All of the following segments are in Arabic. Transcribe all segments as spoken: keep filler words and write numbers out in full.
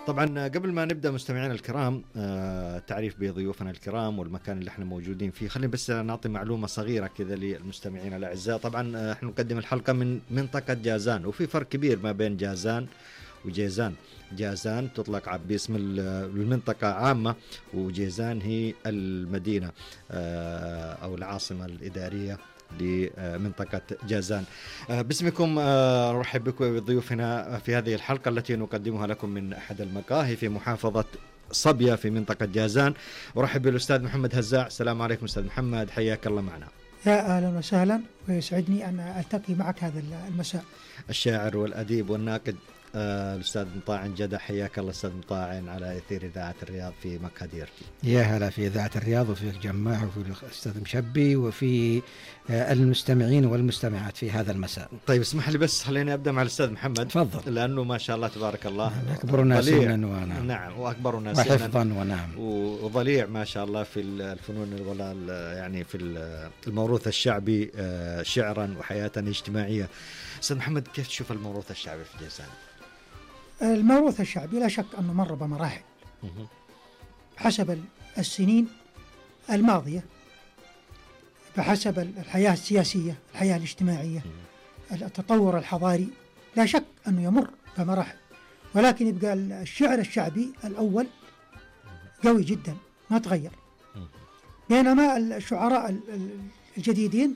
طبعا قبل ما نبدأ مستمعينا الكرام آه تعريف بضيوفنا الكرام والمكان اللي احنا موجودين فيه، خلينا بس نعطي معلومة صغيرة كذا للمستمعين الأعزاء. طبعا آه احنا نقدم الحلقة من منطقة جازان، وفي فرق كبير ما بين جازان وجيزان. جازان تطلق باسم المنطقة عامة، وجيزان هي المدينة آه أو العاصمة الإدارية لمنطقة جازان. باسمكم نرحب بكم بضيوفنا في هذه الحلقة التي نقدمها لكم من أحد المقاهي في محافظة صبية في منطقة جازان. أرحب بالأستاذ محمد هزاع. السلام عليكم أستاذ محمد، حياك الله معنا. يا أهلا وسهلا، ويسعدني أن ألتقي معك هذا المساء. الشاعر والأديب والناقد آه الأستاذ مطاعن جدع، حياك الله أستاذ مطاعن على إثير إذاعة الرياض في مقهى ديرتي. يا هلا في إذاعة الرياض وفي جماع وفي الأستاذ مشبي وفي آه المستمعين والمستمعات في هذا المساء. طيب اسمح لي بس خليني أبدأ مع الأستاذ محمد. تفضل. لأنه ما شاء الله تبارك الله أكبرنا سنا ونعم. نعم، وأكبرنا سنا وحفظا ونعم، وضليع ما شاء الله في الفنون ولا يعني في الموروث الشعبي شعرا وحياة اجتماعية. أستاذ محمد، كيف تشوف الموروث الشعبي في جازان؟ الموروث الشعبي لا شك أنه مر بمراحل بحسب السنين الماضية، بحسب الحياة السياسية، الحياة الاجتماعية، التطور الحضاري، لا شك أنه يمر بمراحل، ولكن يبقى الشعر الشعبي الأول قوي جدا ما تغير، بينما الشعراء الجديدين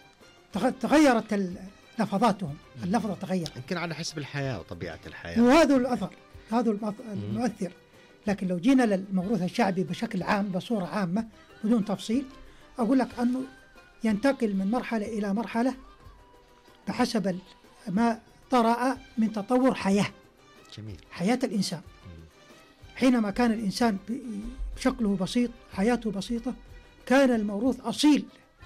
تغيرت لفظاتهم، اللفظة تغير يمكن على حسب الحياة وطبيعة الحياة، وهذا الأثر، هذا المؤثر. لكن لو جينا للموروث الشعبي بشكل عام بصورة عامة بدون تفصيل، أقول لك أنه ينتقل من مرحلة إلى مرحلة بحسب ما طرأ من تطور حياة. جميل. حياة الإنسان حينما كان الإنسان بشكله بسيط، حياته بسيطة، كان الموروث أصيل.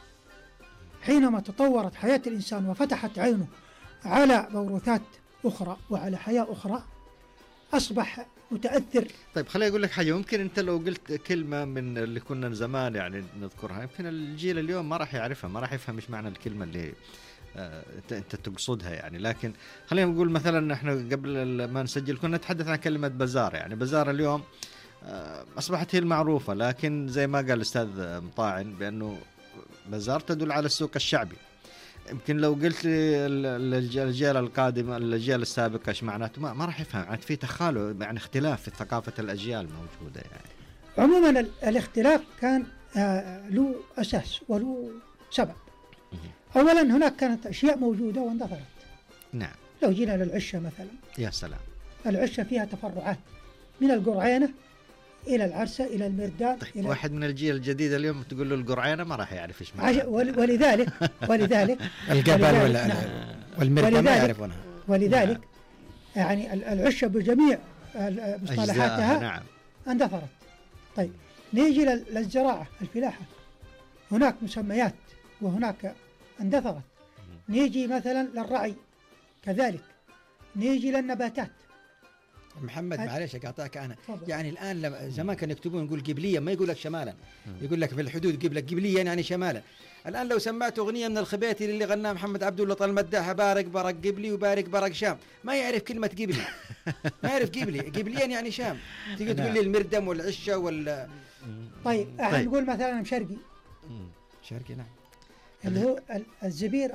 حينما تطورت حياة الإنسان وفتحت عينه على موروثات أخرى وعلى حياة أخرى، أصبح متأثر. طيب خليني أقول لك حاجة، ممكن أنت لو قلت كلمة من اللي كنا زمان يعني نذكرها، يمكن الجيل اليوم ما راح يعرفها، ما راح يفهم إيش معنى الكلمة اللي آه أنت تقصدها يعني. لكن خلينا نقول مثلا إحنا قبل ما نسجل كنا نتحدث عن كلمة بازار. يعني بازار اليوم آه أصبحت هي المعروفة، لكن زي ما قال الأستاذ مطاعن بأنه بازار تدل على السوق الشعبي. يمكن لو قلت للأجيال القادمة الأجيال السابقة إيش معناته ما, ما راح يفهم. يعني في تخالف، يعني اختلاف في ثقافة الأجيال موجودة يعني. عموما الاختلاف كان آه له أساس وله سبب. أولا هناك كانت أشياء موجودة واندثرت. نعم. لو جينا للعشة مثلا، يا سلام، العشة فيها تفرعات من القرعينة إلى العرسة إلى المردان. طيب إلى واحد من الجيل الجديد اليوم تقول له القرعينة ما راح يعرف إيش معناها. ولذلك ولذلك الجبل ولا نعم. والمردان ما يعرفونها. ولذلك نعم. يعني العشة بجميع مصطلحاتها نعم. اندثرت. طيب نيجي للزراعة، الفلاحة، هناك مسميات وهناك اندثرت. نيجي مثلا للرعي كذلك، نيجي للنباتات. محمد معلش اقاطعك انا، يعني الان لما زمان كانوا يكتبون يقول قبليا، ما يقول لك شمالا، يقول لك في الحدود قبلك قبليا يعني شمالا. الان لو سمعت اغنيه من الخبيتي اللي غناها محمد عبد الله طال المداحه، بارك برق قبلي وبارك برق شام، ما يعرف كلمه قبلي، ما يعرف قبلي، قبليا يعني شام. تيجي تقول لي المردم والعشه وال طيب احنا نقول مثلا مشرقي، شرقي نعم، اللي هو الزبير